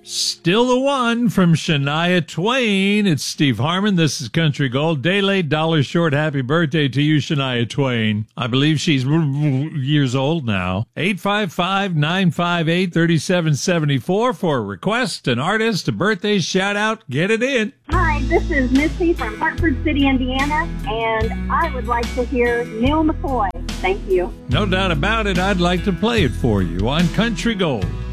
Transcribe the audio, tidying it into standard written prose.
Still the one from Shania Twain. It's Steve Harmon. This is Country Gold. Day late, dollar short. Happy birthday to you, Shania Twain. I believe she's years old now. 855-958-3774 for a request, an artist, a birthday shout out. Get it in. Hi, this is Missy from Hartford City, Indiana, and I would like to hear Neil McCoy. Thank you. No doubt about it. I'd like to play it for you on Country Gold.